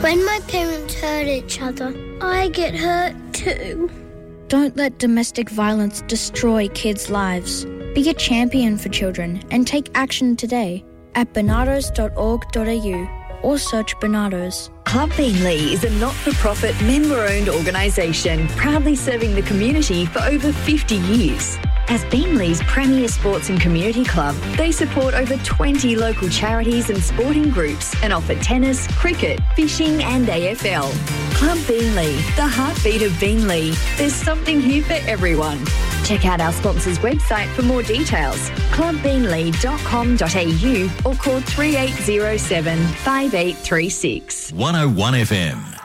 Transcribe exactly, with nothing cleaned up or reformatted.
When my parents hurt each other, I get hurt too. Don't let domestic violence destroy kids' lives. Be a champion for children and take action today at barnardos dot org dot a u or search Barnardos. Club Beanley is a not-for-profit, member-owned organisation proudly serving the community for over fifty years. As Beanley's premier sports and community club, they support over twenty local charities and sporting groups and offer tennis, cricket, fishing and A F L. Club Beanley, the heartbeat of Beanley. There's something here for everyone. Check out our sponsor's website for more details, club beanley dot com dot a u or call three eight zero seven, five eight three six. one oh one F M.